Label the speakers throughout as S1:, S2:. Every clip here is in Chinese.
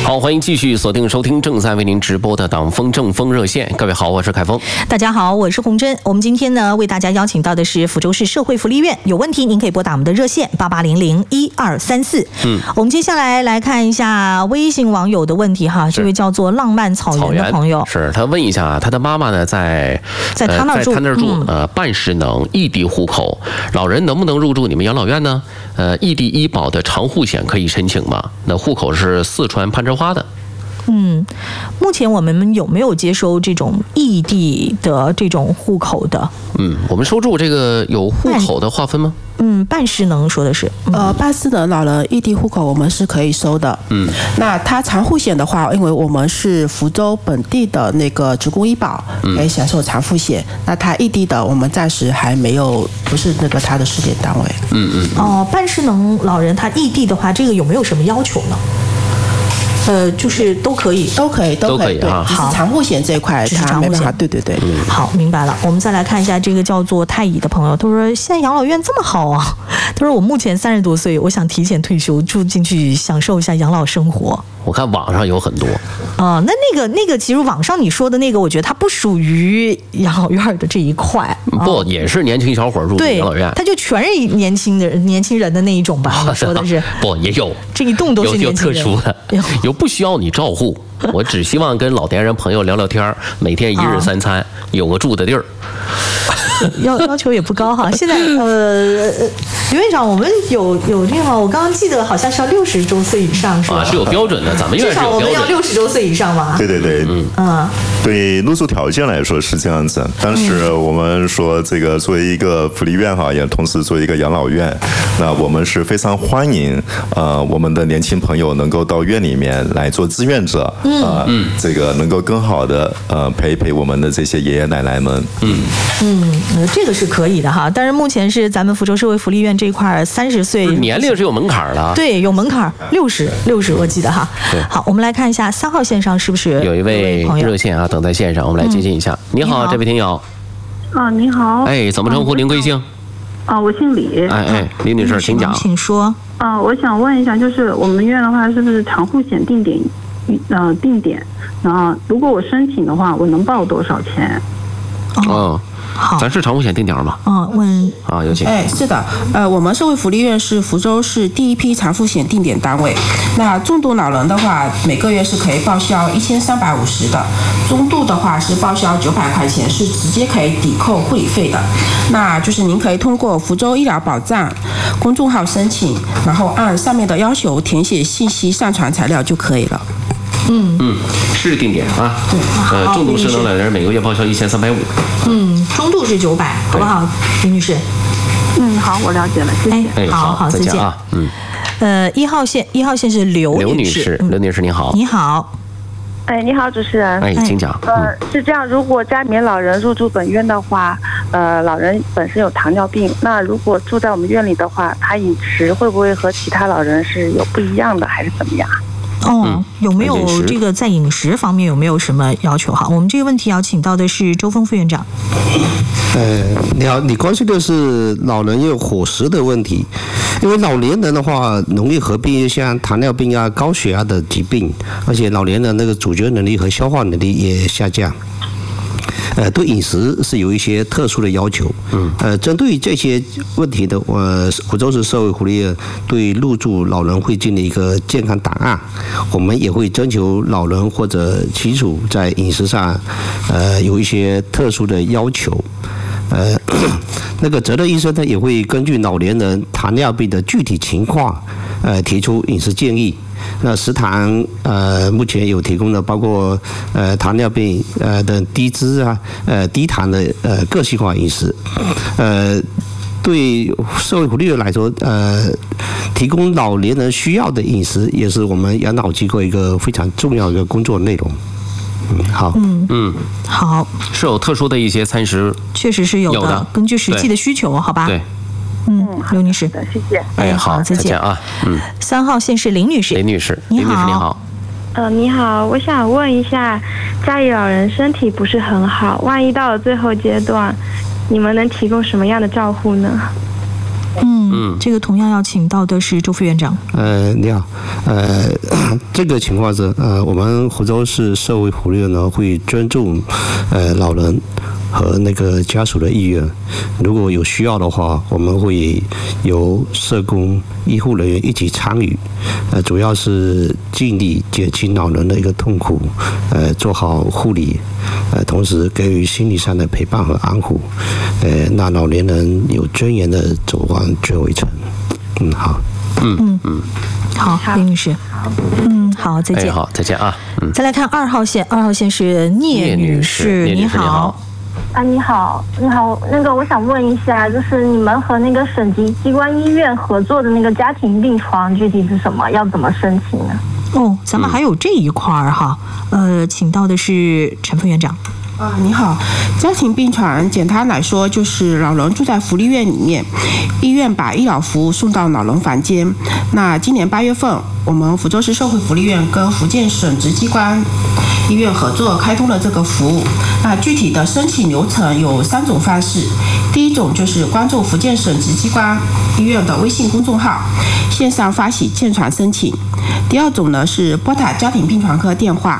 S1: 好，欢迎继续锁定收听正在为您直播的党风正风热线。各位好，我是凯峰。
S2: 大家好，我是洪珍。我们今天呢，为大家邀请到的是福州市社会福利院，有问题您可以拨打我们的热线88001234。我们接下来看一下微信网友的问题哈，这位叫做浪漫草原的朋友，
S1: 是他问一下，他的妈妈呢在他那儿住，半失能，异地户口，老人能不能入住你们养老院呢？异地医保的长户险可以申请吗？那户口是四川攀枝花的。
S2: 目前我们有没有接收这种异地的这种户口的？
S1: 我们收住这个有户口的划分吗？
S2: 半失能说的是，
S3: 半失能老人异地户口我们是可以收的。那他长户险的话，因为我们是福州本地的那个职工医保，可以享受长户险。那他异地的，我们暂时还没有，不是那个他的试点单位。
S2: 半失能老人他异地的话，这个有没有什么要求呢？就是都可以
S1: 啊。
S3: 只是长户险这一块，他没办法。对。
S2: 好，明白了。我们再来看一下这个叫做太乙的朋友，他说现在养老院这么好啊，他说我目前30多岁，我想提前退休，住进去享受一下养老生活。
S1: 我看网上有很多
S2: 那个，其实网上你说的那个，我觉得它不属于养老院的这一块，
S1: 不也是年轻小伙入养老院？
S2: 它就全是年轻人的那一种吧？你说的是
S1: 不也有
S2: 这一栋都是年轻人，
S1: 有特殊的，有不需要你照护，我只希望跟老年人朋友聊聊天，每天1日3餐，有个住的地儿。
S2: 要求也不高哈。现在刘院长，我们有这个，我刚刚记得好像是要60周岁以上是吧？
S1: 是有标准的，咱们院是有标准。
S2: 至少我们要60周岁以上吧？
S4: 对。对入住条件来说是这样子。当时我们说这个作为一个福利院哈，也同时作为一个养老院，那我们是非常欢迎我们的年轻朋友能够到院里面来做志愿者，这个能够更好的陪一陪我们的这些爷爷奶奶们。
S2: 这个是可以的哈，但是目前是咱们福州社会福利院这一块30岁
S1: 年龄是有门槛的，
S2: 对，有门槛，60我记得哈。好，我们来看一下3号线上是不是
S1: 有一位热线啊等在线上，我们来接近一下。你好，这位听友。
S5: 你好。
S1: 怎么称呼？您贵姓？
S5: 我姓李。
S1: 李女士，请讲。
S2: 请说。
S5: 我想问一下，就是我们院的话，是不是长户险定点？然后如果我申请的话，我能报多少钱？
S2: 好，
S1: 咱是长户险定点吗？有请。
S3: 是的，我们社会福利院是福州市第一批长户险定点单位。那重度老人的话，每个月是可以报销1350的，中度的话是报销900块钱，是直接可以抵扣护理费的。那就是您可以通过福州医疗保障公众号申请，然后按上面的要求填写信息，上传材料就可以了。
S1: 是定点啊。对。重度失能老人每个月报销1350。
S2: 中度是900，好不好，李女士？
S5: 好，我了解了，谢谢。
S2: 好，再见
S1: 啊。
S2: 1号线是刘女士。
S1: 刘女士，你好。
S2: 你好。
S5: 你好，主持人。
S1: 请讲。
S5: 是这样，如果家里面老人入住本院的话，老人本身有糖尿病，那如果住在我们院里的话，他饮食会不会和其他老人是有不一样的，还是怎么样？
S2: 有没有这个在饮食方面有没有什么要求哈？我们这个问题要请到的是周峰副院长。
S6: 你好，你关心的是老人有伙食的问题，因为老年人的话容易合并像糖尿病啊、高血压的疾病，而且老年人那个咀嚼能力和消化能力也下降。对饮食是有一些特殊的要求。针对这些问题的，福州市社会福利院对入住老人会建立一个健康档案，我们也会征求老人或者亲属在饮食上，有一些特殊的要求。那个责任医生呢也会根据老年人糖尿病的具体情况，提出饮食建议。那食堂目前有提供的包括糖尿病的低脂啊低糖的个性化饮食。对社会福利院来说，提供老年人需要的饮食也是我们养老机构一个非常重要的工作内容。好。
S2: 好。
S1: 是有特殊的一些餐食，
S2: 确实是有的，根据实际的需求，好吧？
S1: 对。
S2: 刘女士，
S5: 谢谢。
S1: 好，
S2: 再见
S1: 啊。
S2: 3号线是林女士。
S1: 林女士，
S2: 你好。
S1: 你好。
S7: 你好，我想问一下，家里老人身体不是很好，万一到了最后阶段，你们能提供什么样的照护呢？
S2: 这个同样要请到的是周副院长。
S6: 你好，这个情况是我们福州市社会福利院呢会尊重老人和那个家属的意愿，如果有需要的话，我们会由社工、医护人员一起参与，主要是尽力减轻老人的一个痛苦，做好护理，同时给予心理上的陪伴和安抚，让老年人有尊严的走完最后一程。好。
S2: 好，林女士。好，再见。
S1: 好，再见啊。
S2: 再来看2号线，2号线是聂女士，你好。
S8: 你好，那个我想问一下，就是你们和那个省级机关医院合作的那个家庭病床具体是什么？要怎么申请呢？
S2: 咱们还有这一块哈，请到的是陈副院长。
S3: 你好，家庭病床简单来说就是老人住在福利院里面，医院把医疗服务送到老人房间。那今年8月份，我们福州市社会福利院跟福建省直机关医院合作开通了这个服务。那具体的申请流程有3种方式，第一种就是关注福建省直机关医院的微信公众号，线上发起建床申请。第二种呢是拨打家庭病床科电话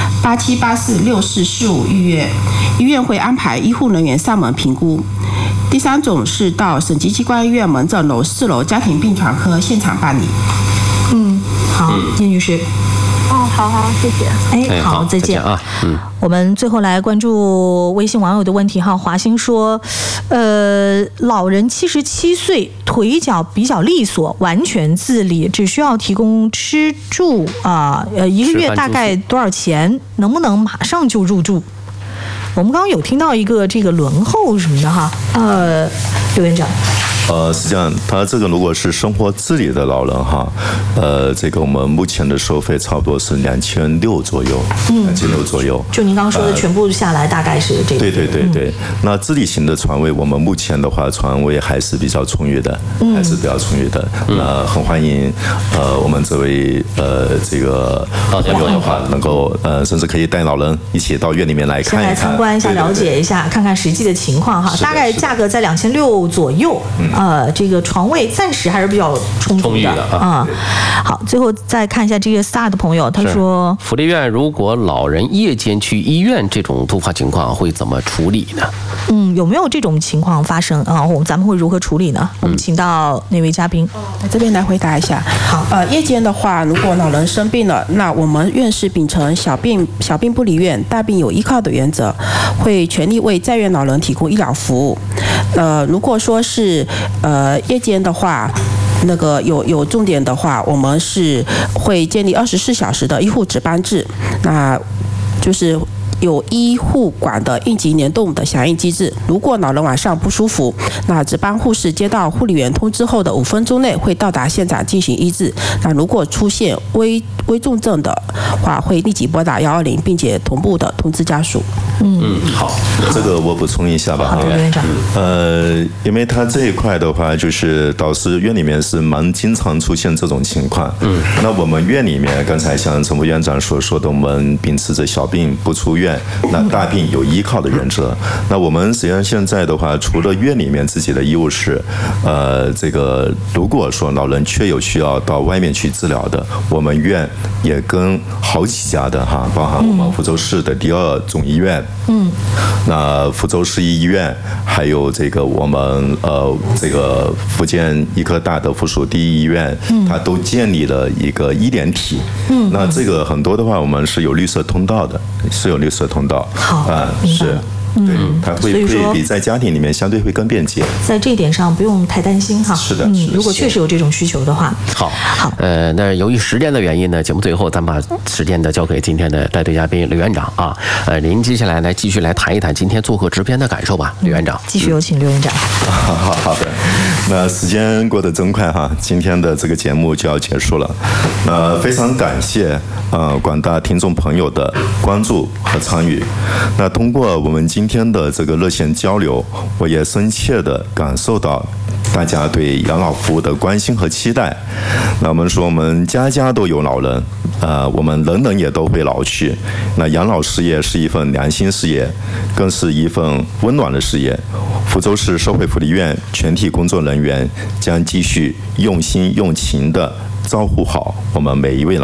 S3: 87846445预约，医院会安排医护人员上门评估。第三种是到省级机关医院门诊楼4楼家庭病床科现场办理。
S2: 好，聂女士。
S8: 好，谢谢。
S2: 好，再见
S1: 啊。
S2: 我们最后来关注微信网友的问题哈。华兴说，老人77岁，腿脚比较利索，完全自理，只需要提供吃住一个月大概多少钱？能不能马上就入住？我们刚刚有听到一个这个轮候什么的哈。刘院长。
S4: 实际上，他这个如果是生活自理的老人哈，这个我们目前的收费差不多是2600左右，2600左右。
S2: 就您刚刚说的全部下来大概是这个。
S4: 对。那自理型的床位，我们目前的话床位还是比较充裕的，那很欢迎我们这位这个朋友的话，能够甚至可以带老人一起到院里面来看一看，
S2: 参观一下，了解一下，看看实际的情况哈。大概价格在2600左右。这个床位暂时还是比较充足的啊。好，最后再看一下这个 Star 的朋友，他说，
S1: 福利院如果老人夜间去医院这种突发情况会怎么处理呢？
S2: 有没有这种情况发生啊？咱们会如何处理呢？我们请到那位嘉宾
S3: 这边来回答一下。好，夜间的话，如果老人生病了，那我们院是秉承小病不离院，大病有依靠的原则，会全力为在院老人提供医疗服务。如果说是夜间的话，那个有重点的话，我们是会建立24小时的医护值班制，那就是有医护管的应急联动的响应机制。如果老人晚上不舒服，那值班护士接到护理员通知后的5分钟内会到达现场进行医治。那如果出现危重症的话，会立即拨打120，并且同步的通知家属。
S4: 好，这个我补充一下吧。
S2: 好的，院长。
S4: 因为他这一块的话，就是导师院里面是蛮经常出现这种情况。那我们院里面，刚才像陈副院长所说的，我们秉持着小病不出院，那大病有依靠的原则。那我们实际上现在的话，除了院里面自己的医务室，这个如果说老人确有需要到外面去治疗的，我们院也跟好几家的哈，包含我们福州市的第2总医院，那福州市医院，还有这个我们这个福建医科大的附属第1医院，它都建立了一个医联体。那这个很多的话，我们是有绿色通道的，好，是。对，它会比在家庭里面相对会更便捷，
S2: 在这一点上不用太担心哈。
S4: 是的，
S2: 如果确实有这种需求的话，
S1: 好，那由于时间的原因呢，节目最后咱把时间呢交给今天的带队嘉宾刘院长啊。您接下来继续来谈一谈今天做客直编的感受吧，刘院长。
S2: 继续有请刘院长。
S4: 好的，那时间过得真快哈，今天的这个节目就要结束了。非常感谢广大听众朋友的关注和参与。那通过我们今天的这个热线交流，我也深切地感受到大家对养老服务的关心和期待。那我们说，我们家家都有老人，我们人人也都会老去。那养老事业是一份良心事业，更是一份温暖的事业。 福州市社会福利院全体工作人员将继续用心用情地照顾好我们每一位老人。